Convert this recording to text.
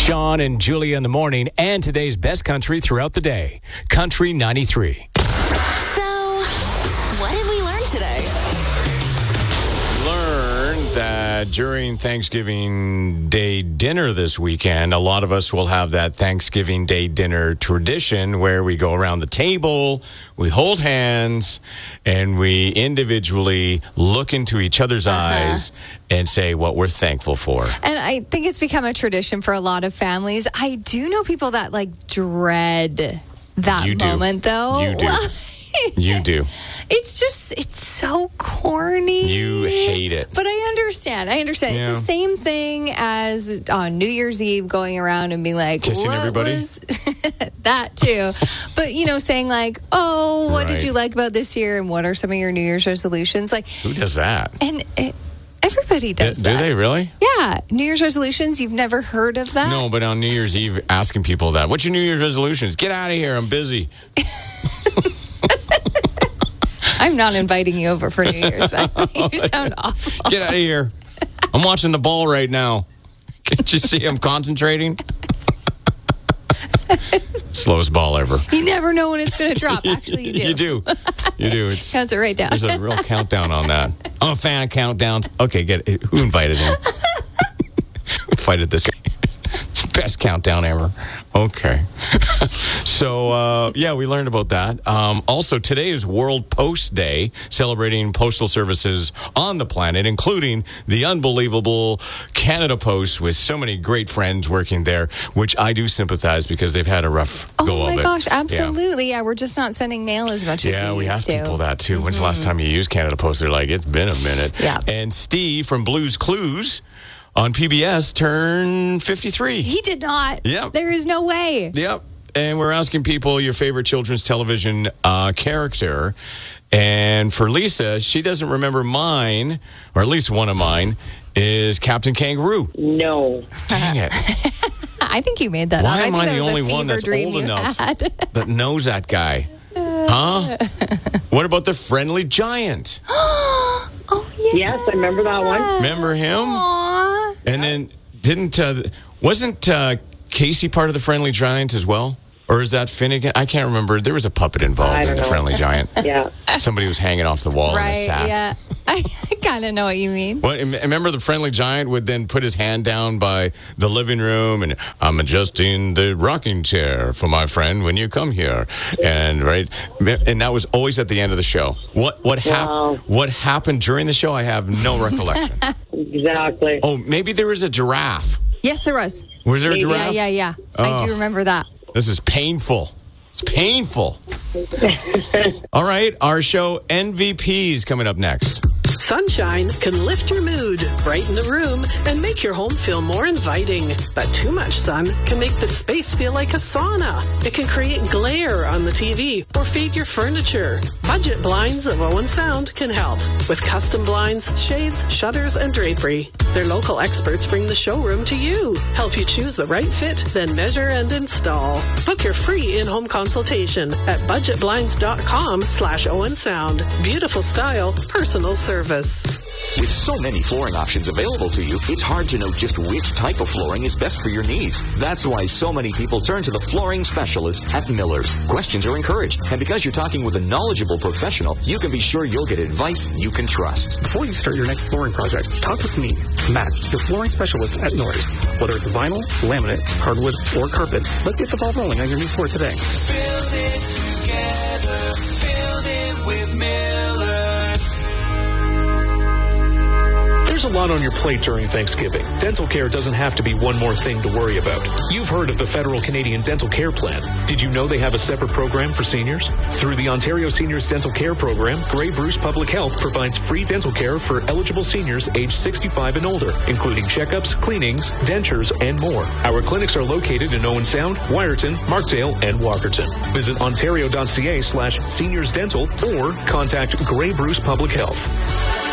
Sean and Julia in the morning, and today's best country throughout the day. Country 93. So, what did we learn today? Learned that during Thanksgiving Day dinner this weekend, a lot of us will have that Thanksgiving Day dinner tradition where we go around the table, we hold hands, and we individually look into each other's eyes and say what we're thankful for. And I think it's become a tradition for a lot of families. I do know people that dread that moment, though. You do. Well, you do. It's so corny. You hate it. But I understand. Yeah. It's the same thing as on New Year's Eve going around and being like, kissing everybody? That too. But, saying what did you like about this year? And what are some of your New Year's resolutions? Who does that? And everybody does that. Do they really? Yeah. New Year's resolutions, you've never heard of that? No, but on New Year's Eve, asking people that. What's your New Year's resolutions? Get out of here. I'm busy. I'm not inviting you over for New Year's, but you sound awful. Get out of here. I'm watching the ball right now. Can't you see I'm concentrating? Slowest ball ever. You never know when it's going to drop. Actually, you do. You do. Counts it right down. There's a real countdown on that. I'm a fan of countdowns. Okay, get it. Who invited him? Who invited this guy? It's the best countdown ever. Okay. So, we learned about that. Also, today is World Post Day, celebrating postal services on the planet, including the unbelievable Canada Post with so many great friends working there, which I do sympathize because they've had a rough go of it. Oh, my gosh, absolutely. Yeah, we're just not sending mail as much as we used to. Yeah, we ask people that, too. When's the last time you used Canada Post? They're like, it's been a minute. Yeah. And Steve from Blue's Clues on PBS turned 53. He did not. Yep. There is no way. Yep. And we're asking people your favorite children's television character. And for Lisa, she doesn't remember mine, or at least one of mine, is Captain Kangaroo. No. Dang it. I think you made that up. Why am I the only one that's old enough that knows that guy? Huh? What about the Friendly Giant? Oh, yeah. Yes, I remember that one. Remember him? Aww. And then wasn't Casey part of the Friendly Giant as well? Or is that Finnegan? I can't remember. There was a puppet involved in the Friendly Giant. Yeah. Somebody was hanging off the wall in a sack. Yeah. I kind of know what you mean. What, remember the Friendly Giant would then put his hand down by the living room and I'm adjusting the rocking chair for my friend when you come here. And that was always at the end of the show. What happened during the show, I have no recollection. Exactly. Oh, maybe there was a giraffe. Yes, there was. Was there a giraffe? Yeah. I do remember that. This is painful. It's painful. All right, our show MVP is coming up next. Sunshine can lift your mood, brighten the room, and make your home feel more inviting. But too much sun can make the space feel like a sauna. It can create glare on the TV or fade your furniture. Budget Blinds of Owen Sound can help with custom blinds, shades, shutters, and drapery. Their local experts bring the showroom to you, help you choose the right fit, then measure and install. Book your free in-home consultation at budgetblinds.com/Owen Sound. Beautiful style, personal service. With so many flooring options available to you, it's hard to know just which type of flooring is best for your needs. That's why so many people turn to the flooring specialist at Miller's. Questions are encouraged, and because you're talking with a knowledgeable professional, you can be sure you'll get advice you can trust. Before you start your next flooring project, talk with me, Matt, your flooring specialist at Miller's. Whether it's vinyl, laminate, hardwood, or carpet, let's get the ball rolling on your new floor today. Build it together, build it with Miller's. There's a lot on your plate during Thanksgiving. Dental care doesn't have to be one more thing to worry about. You've heard of the Federal Canadian Dental Care Plan. Did you know they have a separate program for seniors? Through the Ontario Seniors Dental Care Program, Grey Bruce Public Health provides free dental care for eligible seniors aged 65 and older, including checkups, cleanings, dentures, and more. Our clinics are located in Owen Sound, Wyerton, Markdale, and Walkerton. Visit ontario.ca/seniorsdental or contact Grey Bruce Public Health.